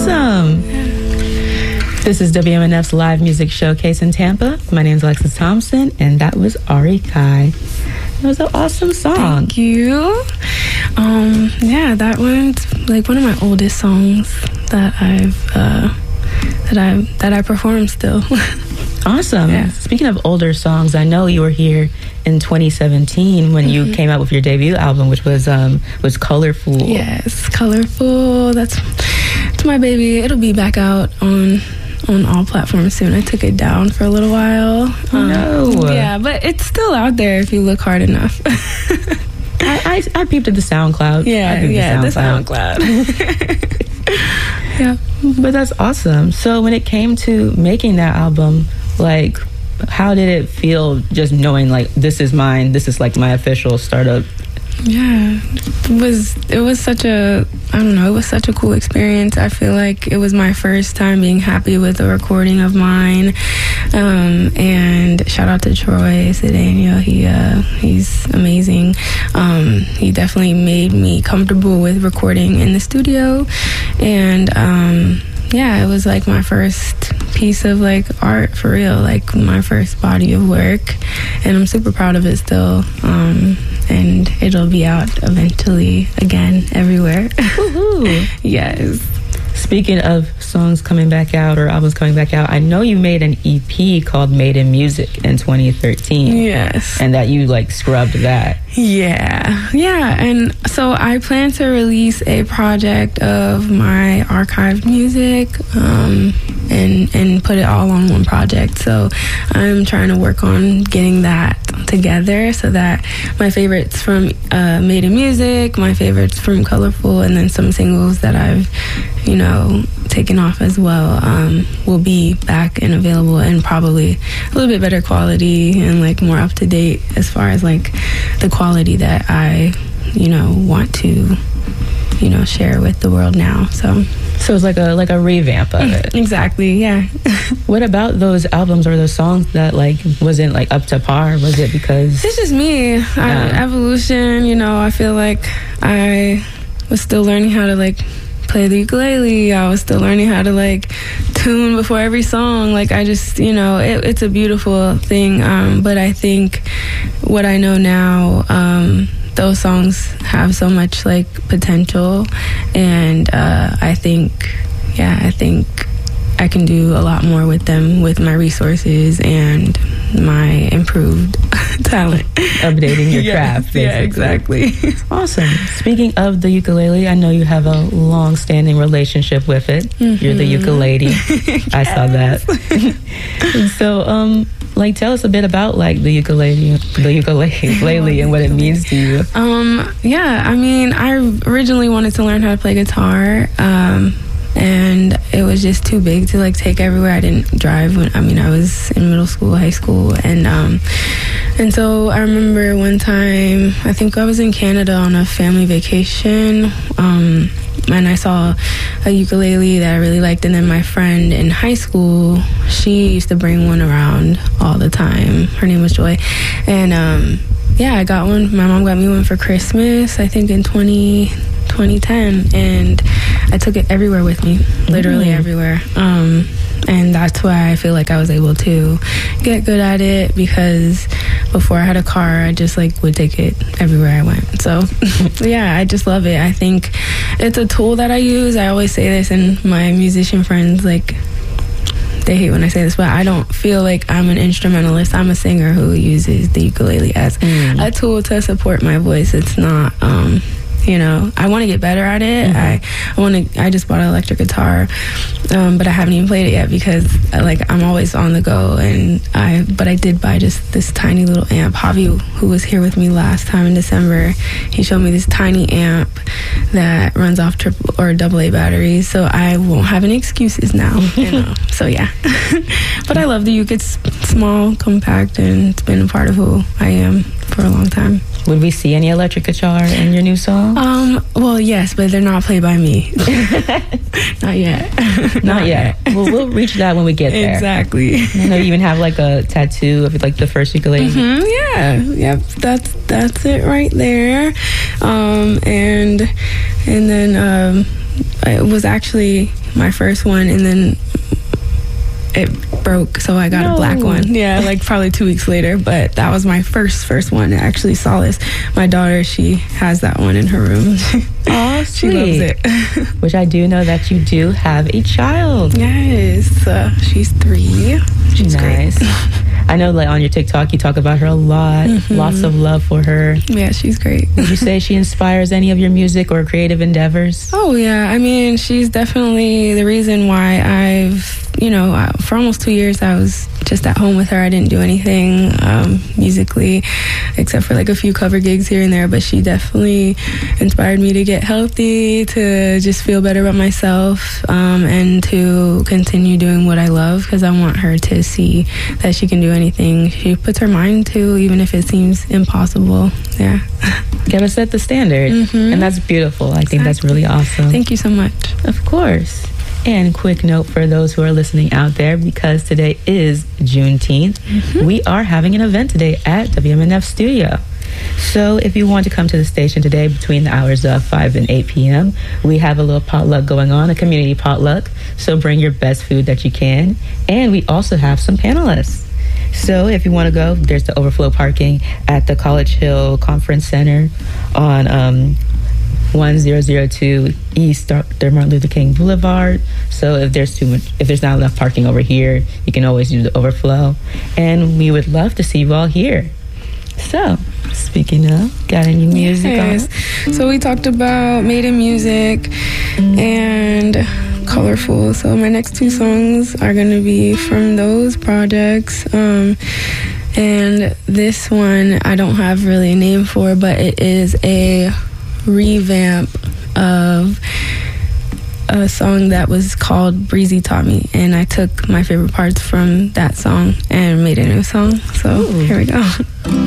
Awesome. This is WMNF's live music showcase in Tampa. My name is Alexis Thompson, and that was Ari Kai. It was an awesome song. Thank you. Yeah, that one's like one of my oldest songs that I perform still. Awesome. Yeah. Speaking of older songs, I know you were here in 2017 when you came out with your debut album, which was Colorful. Yes, Colorful. That's my baby. It'll be back out on all platforms soon. I took it down for a little while. No. Yeah, but it's still out there if you look hard enough. I peeped at the SoundCloud. The SoundCloud. Yeah. But that's awesome. So when it came to making that album, like, how did it feel just knowing, like, this is mine, this is like my official startup? Yeah, it was such a cool experience. I feel like it was my first time being happy with a recording of mine. And shout out to Troy Cedeno. He's amazing. He definitely made me comfortable with recording in the studio. And yeah, it was like my first piece of like art for real, like my first body of work, and I'm super proud of it still. And it'll be out eventually again everywhere. Woohoo! Yes. Speaking of songs coming back out or albums coming back out, I know you made an EP called Made in Music in 2013. Yes. And that you like scrubbed that. Yeah. And so I plan to release a project of my archived music and put it all on one project. So I'm trying to work on getting that together so that my favorites from Made in Music, my favorites from Colorful, and then some singles that I've, taken off as well, will be back and available, and probably a little bit better quality and like more up to date as far as like the quality that I, want to, share with the world now. So it's like a revamp of it. Exactly, yeah. What about those albums or those songs that like wasn't like up to par? Was it because it's just me? Evolution, I feel like I was still learning how to like play the ukulele. I was still learning how to like tune before every song. Like I just, it's a beautiful thing. But I think what I know now, those songs have so much like potential, and I think I can do a lot more with them with my resources and my improved talent. Updating your craft, basically. Yeah, exactly. Awesome. Speaking of the ukulele, I know you have a long-standing relationship with it. Mm-hmm. You're the ukulele. Yes. I saw that. So, tell us a bit about like the ukulele and what it means to you. Yeah, I mean, I originally wanted to learn how to play guitar, and it was just too big to like take everywhere. I didn't drive I was in middle school, high school, and so I remember one time, I think I was in Canada on a family vacation, and I saw a ukulele that I really liked, and then my friend in high school, she used to bring one around all the time. Her name was Joy, and I got one. My mom got me one for Christmas, I think in 2010, and I took it everywhere with me, literally everywhere. And that's why I feel like I was able to get good at it, because before I had a car, I just like would take it everywhere I went. So yeah, I just love it. I think it's a tool that I use. I always say this, and my musician friends, like, they hate when I say this, but I don't feel like I'm an instrumentalist. I'm a singer who uses the ukulele as a tool to support my voice. It's not I want to get better at it. I just bought an electric guitar, but I haven't even played it yet because I'm always on the go. But I did buy just this tiny little amp. Javi, who was here with me last time in December, he showed me this tiny amp that runs off triple or AA batteries, so I won't have any excuses now. So yeah. But I love the uke. It's small, compact, and it's been a part of who I am for a long time. Would we see any electric guitar in your new song? Well, yes, but they're not played by me. Not yet. Not yet. Well, we'll reach that when we get there. Exactly. I know you even have like a tattoo of like the first ukulele. Yeah. Yep. That's it right there. And then it was actually my first one, and then it broke, so I got a black one. Yeah, like probably 2 weeks later, but that was my first one. I actually saw this. My daughter, she has that one in her room. Oh, she loves it. Which I do know that you do have a child. Yes, she's 3. She's nice. Great. I know, like, on your TikTok, you talk about her a lot. Lots of love for her. Yeah, she's great. Would you say she inspires any of your music or creative endeavors? Oh, yeah. I mean, she's definitely the reason why I've, for almost 2 years, I was just at home with her. I didn't do anything musically except for like a few cover gigs here and there, but she definitely inspired me to get healthy, to just feel better about myself, and to continue doing what I love, because I want her to see that she can do anything she puts her mind to, even if it seems impossible. Yeah. Gotta set the standard, and that's beautiful. I think that's really awesome. Thank you so much. Of course. And quick note for those who are listening out there, because today is Juneteenth, we are having an event today at WMNF Studio. So if you want to come to the station today between the hours of 5 and 8 p.m., we have a little potluck going on, a community potluck. So bring your best food that you can. And we also have some panelists. So if you want to go, there's the overflow parking at the College Hill Conference Center on 1002 East Dr. Martin Luther King Boulevard. So if there's not enough parking over here, you can always use the overflow. And we would love to see you all here. So, speaking of, got any music on? So we talked about Made in Music and Colorful. So my next 2 songs are going to be from those projects. And this one I don't have really a name for, but it is a revamp of a song that was called Breezy Taught Me, and I took my favorite parts from that song and made a new song. So here we go.